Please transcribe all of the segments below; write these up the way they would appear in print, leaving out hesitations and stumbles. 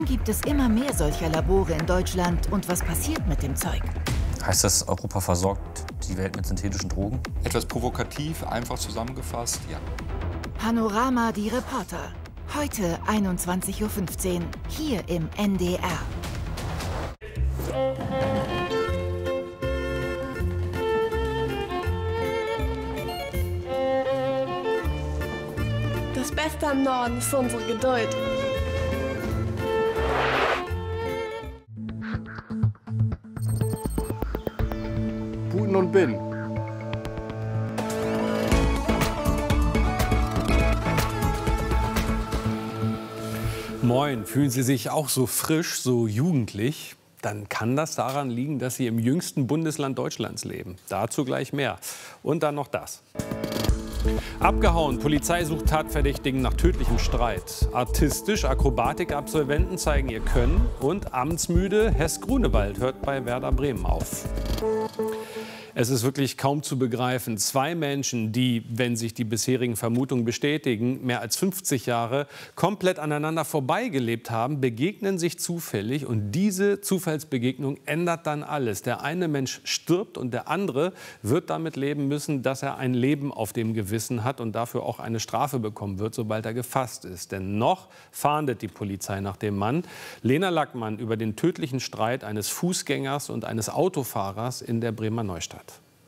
Gibt es immer mehr solcher Labore in Deutschland und was passiert mit dem Zeug? Heißt das, Europa versorgt die Welt mit synthetischen Drogen? Etwas provokativ, einfach zusammengefasst, ja. Panorama, die Reporter. Heute 21:15 Uhr, hier im NDR. Das Beste am Norden ist unsere Geduld. Putin und Bin. Moin, fühlen Sie sich auch so frisch, so jugendlich? Dann kann das daran liegen, dass Sie im jüngsten Bundesland Deutschlands leben. Dazu gleich mehr. Und dann noch das. Abgehauen, Polizei sucht Tatverdächtigen nach tödlichem Streit. Artistisch, Akrobatik-Absolventen zeigen ihr Können. Und amtsmüde, Hess Grunewald hört bei Werder Bremen auf. Es ist wirklich kaum zu begreifen. Zwei Menschen, die, wenn sich die bisherigen Vermutungen bestätigen, mehr als 50 Jahre komplett aneinander vorbeigelebt haben, begegnen sich zufällig. Und diese Zufallsbegegnung ändert dann alles. Der eine Mensch stirbt und der andere wird damit leben müssen, dass er ein Leben auf dem Gewissen hat und dafür auch eine Strafe bekommen wird, sobald er gefasst ist. Denn noch fahndet die Polizei nach dem Mann. Lena Lackmann über den tödlichen Streit eines Fußgängers und eines Autofahrers in der Bremer Neustadt.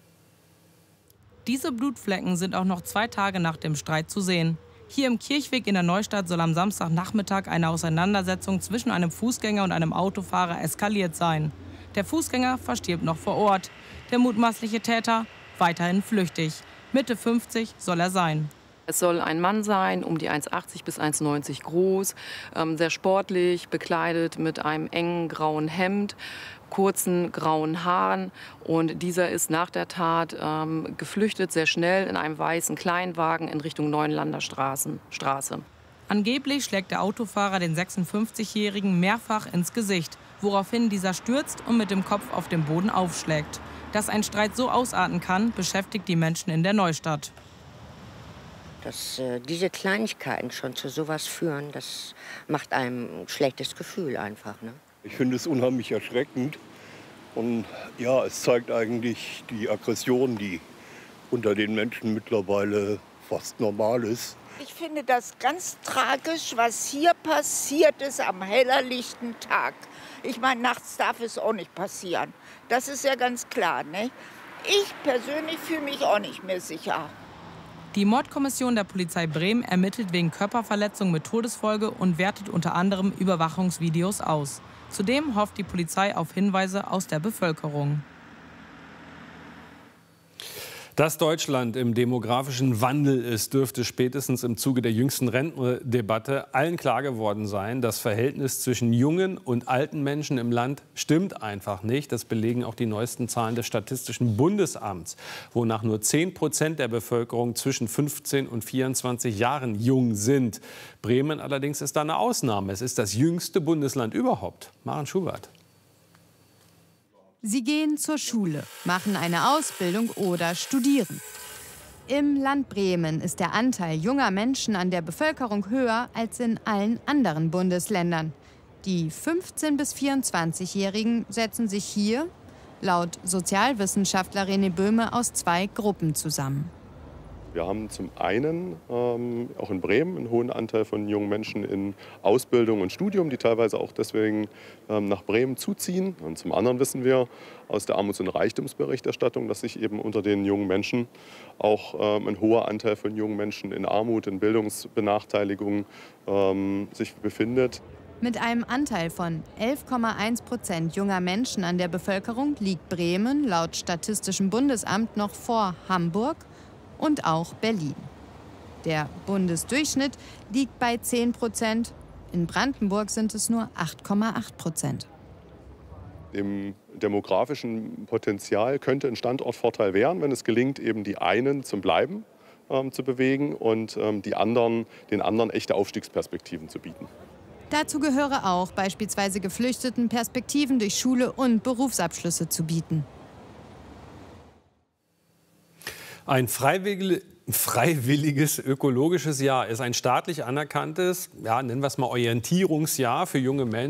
Diese Blutflecken sind auch noch 2 Tage nach dem Streit zu sehen. Hier im Kirchweg in der Neustadt soll am Samstagnachmittag eine Auseinandersetzung zwischen einem Fußgänger und einem Autofahrer eskaliert sein. Der Fußgänger verstirbt noch vor Ort. Der mutmaßliche Täter weiterhin flüchtig. Mitte 50 soll er sein. Es soll ein Mann sein, um die 1,80 bis 1,90 groß, sehr sportlich, bekleidet mit einem engen grauen Hemd, kurzen grauen Haaren. Und dieser ist nach der Tat geflüchtet, sehr schnell in einem weißen Kleinwagen in Richtung Neuenlander Straße. Angeblich schlägt der Autofahrer den 56-Jährigen mehrfach ins Gesicht, woraufhin dieser stürzt und mit dem Kopf auf dem Boden aufschlägt. Dass ein Streit so ausarten kann, beschäftigt die Menschen in der Neustadt. Dass diese Kleinigkeiten schon zu sowas führen, das macht einem ein schlechtes Gefühl einfach. Ne? Ich finde es unheimlich erschreckend. Und ja, es zeigt eigentlich die Aggression, die unter den Menschen mittlerweile fast normal ist. Ich finde das ganz tragisch, was hier passiert ist am hellerlichten Tag. Ich meine, nachts darf es auch nicht passieren. Das ist ja ganz klar. Ne? Ich persönlich fühle mich auch nicht mehr sicher. Die Mordkommission der Polizei Bremen ermittelt wegen Körperverletzung mit Todesfolge und wertet unter anderem Überwachungsvideos aus. Zudem hofft die Polizei auf Hinweise aus der Bevölkerung. Dass Deutschland im demografischen Wandel ist, dürfte spätestens im Zuge der jüngsten Rentendebatte allen klar geworden sein. Das Verhältnis zwischen jungen und alten Menschen im Land stimmt einfach nicht. Das belegen auch die neuesten Zahlen des Statistischen Bundesamts, wonach nur 10% der Bevölkerung zwischen 15 und 24 Jahren jung sind. Bremen allerdings ist da eine Ausnahme. Es ist das jüngste Bundesland überhaupt. Maren Schubert. Sie gehen zur Schule, machen eine Ausbildung oder studieren. Im Land Bremen ist der Anteil junger Menschen an der Bevölkerung höher als in allen anderen Bundesländern. Die 15- bis 24-Jährigen setzen sich hier, laut Sozialwissenschaftler René Böhme, aus 2 Gruppen zusammen. Wir haben zum einen auch in Bremen einen hohen Anteil von jungen Menschen in Ausbildung und Studium, die teilweise auch deswegen nach Bremen zuziehen. Und zum anderen wissen wir aus der Armuts- und Reichtumsberichterstattung, dass sich eben unter den jungen Menschen auch ein hoher Anteil von jungen Menschen in Armut, in Bildungsbenachteiligung sich befindet. Mit einem Anteil von 11,1% junger Menschen an der Bevölkerung liegt Bremen laut Statistischem Bundesamt noch vor Hamburg und auch Berlin. Der Bundesdurchschnitt liegt bei 10%. In Brandenburg sind es nur 8,8%. Dem demografischen Potenzial könnte ein Standortvorteil werden, wenn es gelingt, eben die einen zum Bleiben zu bewegen und den anderen echte Aufstiegsperspektiven zu bieten. Dazu gehöre auch beispielsweise Geflüchteten Perspektiven durch Schule und Berufsabschlüsse zu bieten. Ein freiwilliges ökologisches Jahr ist ein staatlich anerkanntes, ja, nennen wir es mal Orientierungsjahr für junge Menschen.